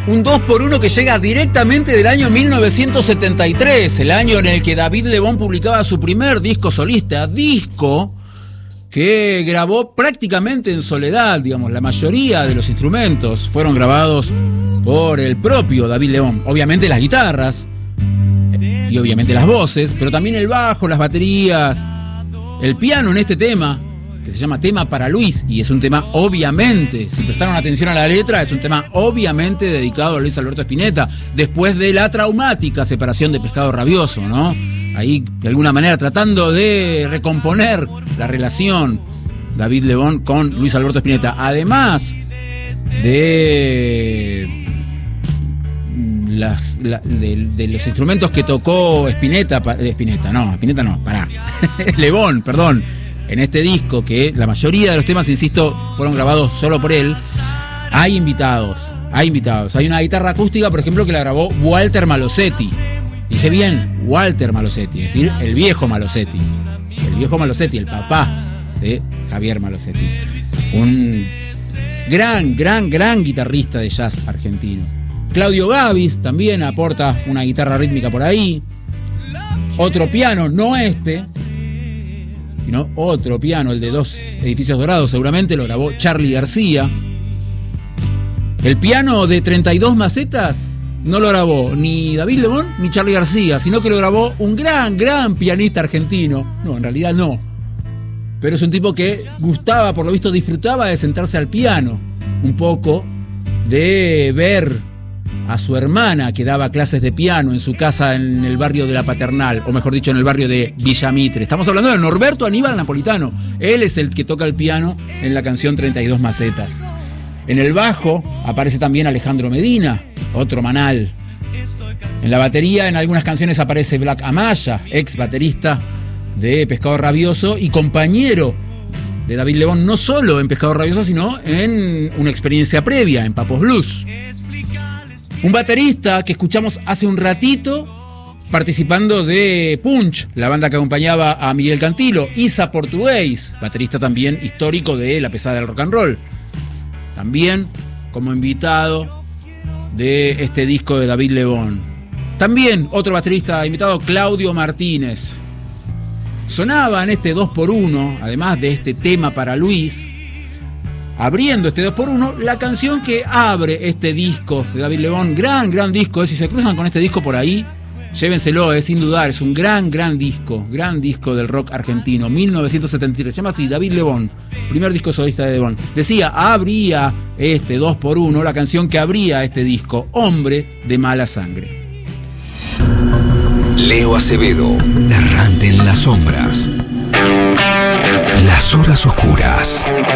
Un 2x1 que llega directamente del año 1973, el año en el que David Lebón publicaba su primer disco solista, disco que grabó prácticamente en soledad, digamos, la mayoría de los instrumentos fueron grabados por el propio David Lebón. Obviamente las guitarras y obviamente las voces, pero también el bajo, las baterías, el piano en este tema, que se llama Tema para Luis, y es un tema obviamente, si prestaron atención a la letra, es un tema obviamente dedicado a Luis Alberto Spinetta, después de la traumática separación de Pescado Rabioso, ¿no? Ahí, de alguna manera, tratando de recomponer la relación David Lebón con Luis Alberto Spinetta. Además de los instrumentos que tocó Lebón, perdón, en este disco, que la mayoría de los temas, insisto, fueron grabados solo por él, hay invitados. Hay una guitarra acústica, por ejemplo, que la grabó Walter Malosetti. Dije bien, Walter Malosetti, es decir, el viejo Malosetti. El viejo Malosetti, el papá de Javier Malosetti. Un gran guitarrista de jazz argentino. Claudio Gavis también aporta una guitarra rítmica por ahí. Otro piano, no este, sino otro piano, el de 2 edificios dorados, seguramente lo grabó Charly García. El piano de 32 macetas no lo grabó ni David Lebón ni Charly García, sino que lo grabó un gran pianista argentino. No, en realidad no. Pero es un tipo que gustaba, por lo visto disfrutaba de sentarse al piano, un poco, de ver a su hermana que daba clases de piano en su casa en el barrio de La Paternal, o mejor dicho, en el barrio de Villa Mitre. Estamos hablando de Norberto Aníbal Napolitano. Él es el que toca el piano en la canción 32 macetas. En el bajo aparece también Alejandro Medina, otro manal. En la batería, en algunas canciones aparece Black Amaya, ex baterista de Pescado Rabioso y compañero de David Lebón, no solo en Pescado Rabioso, sino en una experiencia previa, en Papos Blues. Un baterista que escuchamos hace un ratito participando de Punch, la banda que acompañaba a Miguel Cantilo. Isa Portugués, baterista también histórico de La Pesada del Rock and Roll. También como invitado de este disco de David Lebón. También otro baterista invitado, Claudio Martínez. Sonaba en este 2x1, además de este Tema para Luis, abriendo este 2x1, la canción que abre este disco de David Lebón. Gran disco. Si se cruzan con este disco por ahí, llévenselo, sin dudar. Es un gran disco del rock argentino. 1973. Se llama así, David Lebón. Primer disco solista de Lebón. Decía, abría este 2x1, la canción que abría este disco, Hombre de Mala Sangre. Leo Acevedo, errante en las sombras. Las horas oscuras.